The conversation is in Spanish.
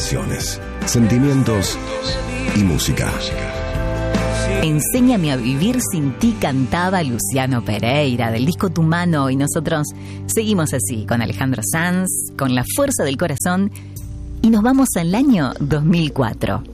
canciones, sentimientos y música. Enséñame a vivir sin ti cantaba Luciano Pereira del disco Tu Mano, y nosotros seguimos así con Alejandro Sanz, con La Fuerza del Corazón, y nos vamos al año 2004.